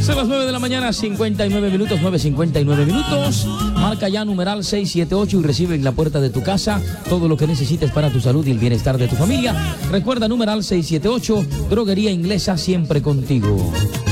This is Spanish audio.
Son las 9 de la mañana, 59 minutos, 9:59 minutos. Marca ya numeral 678 y recibe en la puerta de tu casa todo lo que necesites para tu salud y el bienestar de tu familia. Recuerda numeral 678, Droguería Inglesa, siempre contigo.